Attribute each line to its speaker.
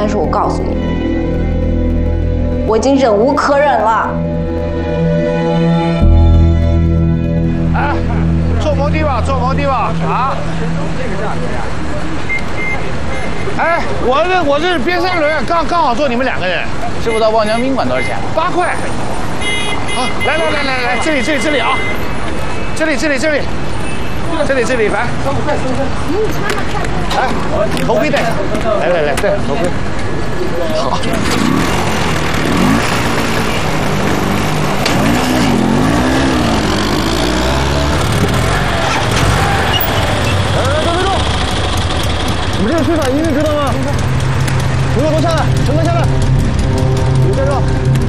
Speaker 1: 但是我告诉你，我已经忍无可忍了。
Speaker 2: 哎，坐摩的吧，坐摩的吧，啊！哎，我这边三轮，刚好坐你们2个人。
Speaker 3: 知不知道望江宾馆多少钱
Speaker 2: ？8块。好，来，这里啊，这里，来。来，头盔戴上。来，戴上头盔。好。
Speaker 4: 别动！你们这个非法营运知道吗？乘客都下来，乘客下来，你站住！